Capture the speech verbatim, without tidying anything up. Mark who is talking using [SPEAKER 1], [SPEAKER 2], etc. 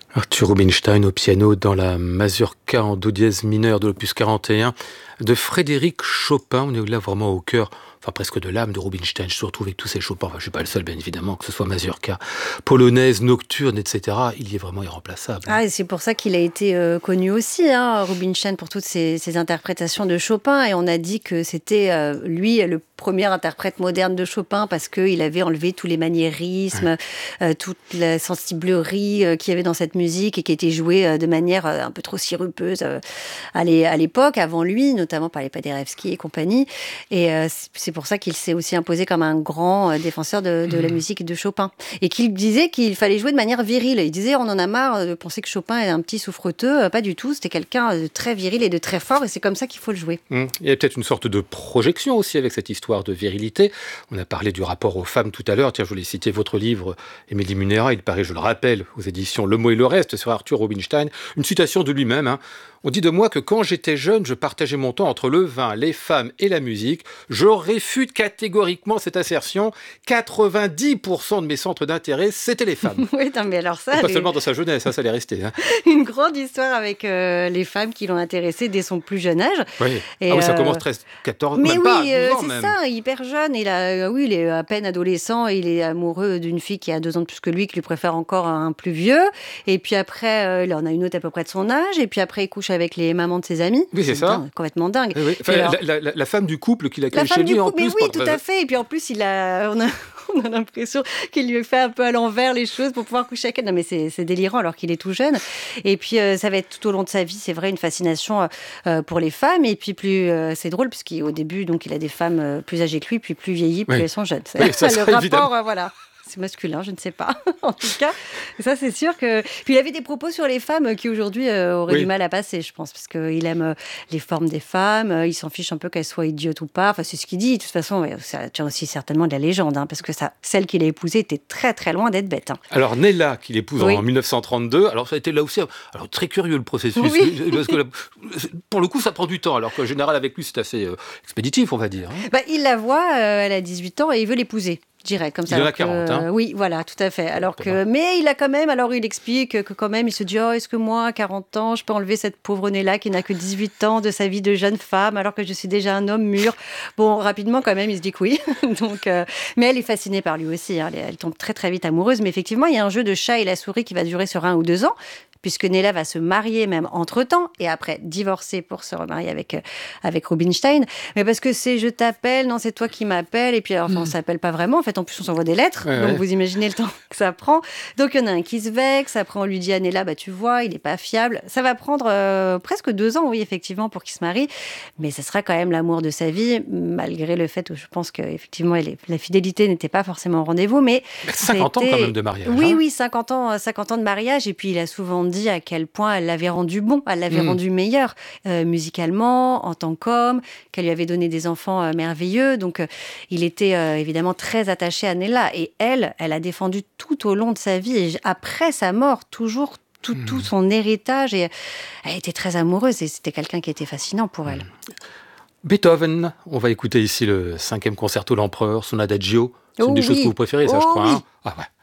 [SPEAKER 1] Arthur Rubinstein au piano dans la mazurka en do dièse mineur de l'opus quarante et un de Frédéric Chopin. On est là vraiment au cœur, enfin presque de l'âme de Rubinstein. Je se retrouve avec tous ces Chopin. Enfin, je ne suis pas le seul, bien évidemment, que ce soit mazurka, polonaise, nocturne, et cetera. Il y est vraiment irremplaçable.
[SPEAKER 2] Ah, et c'est pour ça qu'il a été euh, connu aussi, hein, Rubinstein, pour toutes ses, ses interprétations de Chopin. Et on a dit que c'était euh, lui le premier interprète moderne de Chopin parce qu'il avait enlevé tous les maniérismes, ouais. euh, toute la sensiblerie euh, qu'il y avait dans cette musique et qui était jouée euh, de manière euh, un peu trop sirupeuse euh, à l'époque, avant lui, notamment par les Paderewski et compagnie. Et euh, c'est pour ça qu'il s'est aussi imposé comme un grand euh, défenseur de, de la musique de Chopin. Et qu'il disait qu'il fallait jouer de manière virile. Il disait, on en a marre de penser que Chopin est un petit souffreteux. Pas du tout, c'était quelqu'un de très viril et de très fort, et c'est comme ça qu'il faut le jouer.
[SPEAKER 1] Mmh. Il y a peut-être une sorte de projection aussi avec cette histoire de virilité. On a parlé du rapport aux femmes tout à l'heure. Tiens, je voulais citer votre livre, Émilie Munera. Il paraît, je le rappelle, aux éditions Le Mot et le Reste, sur Arthur Rubinstein. Une citation de lui-même. Hein. On dit de moi que quand j'étais jeune, je partageais mon temps entre le vin, les femmes et la musique. Je réfute catégoriquement cette assertion. quatre-vingt-dix pour cent de mes centres d'intérêt, c'était les femmes.
[SPEAKER 2] Oui, non, mais alors ça...
[SPEAKER 1] Et pas
[SPEAKER 2] les...
[SPEAKER 1] seulement dans sa jeunesse, ça, ça allait rester. Hein.
[SPEAKER 2] Une grande histoire avec euh, les femmes qui l'ont intéressé dès son plus jeune âge.
[SPEAKER 1] Oui,
[SPEAKER 2] et
[SPEAKER 1] ah oui ça
[SPEAKER 2] euh...
[SPEAKER 1] commence treize, quatorze,
[SPEAKER 2] mais
[SPEAKER 1] même
[SPEAKER 2] oui,
[SPEAKER 1] pas,
[SPEAKER 2] euh,
[SPEAKER 1] douze ans
[SPEAKER 2] c'est
[SPEAKER 1] même.
[SPEAKER 2] ça, hyper jeune. Il, a, euh, oui, il est à peine adolescent, il est amoureux d'une fille qui a deux ans de plus que lui, qui lui préfère encore un plus vieux. Et puis après, euh, il en a une autre à peu près de son âge. Et puis après, il couche avec les mamans de ses amis.
[SPEAKER 1] Oui, c'est, c'est ça.
[SPEAKER 2] Dingue, complètement dingue.
[SPEAKER 1] Oui, oui. Enfin,
[SPEAKER 2] alors,
[SPEAKER 1] la, la, la femme du couple qu'il a
[SPEAKER 2] créé
[SPEAKER 1] chez lui
[SPEAKER 2] couple,
[SPEAKER 1] en plus.
[SPEAKER 2] Mais oui, tout à fait. Et puis en plus, il a, on a, on a l'impression qu'il lui fait un peu à l'envers les choses pour pouvoir coucher avec elle. Non, mais c'est, c'est délirant alors qu'il est tout jeune. Et puis, euh, ça va être tout au long de sa vie, c'est vrai, une fascination euh, pour les femmes. Et puis, plus euh, c'est drôle, puisqu'au début, donc, il a des femmes euh, plus âgées que lui, puis plus vieillies, plus oui. elles sont jeunes. C'est
[SPEAKER 1] oui, ça,
[SPEAKER 2] le
[SPEAKER 1] ça,
[SPEAKER 2] rapport,
[SPEAKER 1] évidemment.
[SPEAKER 2] euh, voilà. C'est masculin, je ne sais pas. En tout cas, ça, c'est sûr que... Puis, il avait des propos sur les femmes qui, aujourd'hui, euh, auraient oui. du mal à passer, je pense, parce qu'il aime euh, les formes des femmes, euh, il s'en fiche un peu qu'elles soient idiotes ou pas. Enfin, c'est ce qu'il dit. De toute façon, ouais, ça tient aussi certainement de la légende, hein, parce que ça, celle qu'il a épousée était très, très loin d'être bête. Hein.
[SPEAKER 1] Alors, Nella, qu'il épouse oui. en dix-neuf cent trente-deux, alors ça a été là aussi alors, très curieux, le processus. Oui. Parce que, pour le coup, ça prend du temps, alors qu'en général, avec lui, c'est assez euh, expéditif, on va dire. Hein.
[SPEAKER 2] Bah, il la voit, euh, elle a dix-huit ans, et il veut l'épouser. Je dirais comme ça.
[SPEAKER 1] Il en a quarante, hein.
[SPEAKER 2] Oui, voilà, tout à fait. Alors que, mais il a quand même, alors il explique que quand même, il se dit, oh, est-ce que moi, à quarante ans, je peux enlever cette pauvre Nella qui n'a que dix-huit ans de sa vie de jeune femme, alors que je suis déjà un homme mûr. Bon, rapidement, quand même, il se dit que oui. Donc, euh, mais elle est fascinée par lui aussi. Hein. Elle, elle tombe très, très vite amoureuse. Mais effectivement, il y a un jeu de chat et la souris qui va durer sur un ou deux ans, puisque Nella va se marier même entre-temps, et après divorcer pour se remarier avec, euh, avec Rubinstein. Mais parce que c'est « je t'appelle », non, c'est toi qui m'appelles, et puis alors, enfin, on ne s'appelle pas vraiment. En fait, en plus, on s'envoie des lettres, ouais, donc ouais. vous imaginez le temps que ça prend. Donc, il y en a un qui se vexe, après on lui dit à Nella, bah, tu vois, il n'est pas fiable. Ça va prendre euh, presque deux ans, oui, effectivement, pour qu'il se marie, mais ce sera quand même l'amour de sa vie, malgré le fait où je pense qu'effectivement, la fidélité n'était pas forcément au rendez-vous, mais...
[SPEAKER 1] cinquante ans quand même de mariage.
[SPEAKER 2] Oui,
[SPEAKER 1] hein.
[SPEAKER 2] oui, cinquante ans, cinquante ans de mariage, et puis il a souvent dit à quel point elle l'avait rendu bon, elle l'avait mmh. rendu meilleur euh, musicalement, en tant qu'homme, qu'elle lui avait donné des enfants euh, merveilleux. Donc, euh, il était euh, évidemment très attaché à Nella. Et elle, elle a défendu tout au long de sa vie, et après sa mort, toujours tout, mmh. tout son héritage. Et elle était très amoureuse, et c'était quelqu'un qui était fascinant pour elle. Mmh.
[SPEAKER 1] Beethoven, on va écouter ici le cinquième concerto L'Empereur, son adagio. C'est
[SPEAKER 2] oh
[SPEAKER 1] une des
[SPEAKER 2] oui.
[SPEAKER 1] choses que vous préférez, ça,
[SPEAKER 2] oh
[SPEAKER 1] je crois.
[SPEAKER 2] Oui.
[SPEAKER 1] Hein ah ouais.